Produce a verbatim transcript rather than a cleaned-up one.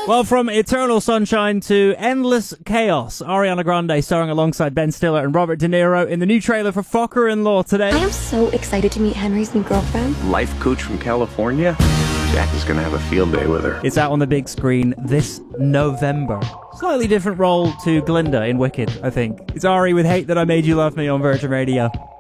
Well, from Eternal Sunshine to Endless Chaos, Ariana Grande starring alongside Ben Stiller and Robert De Niro in the new trailer for Focker-in-Law today. I am so excited to meet Henry's new girlfriend. Life coach from California? Jack is gonna have a field day with her. It's out on the big screen this November. Slightly different role to Glinda in Wicked, I think. It's Ari with Hate That I Made You Love Me on Virgin Radio.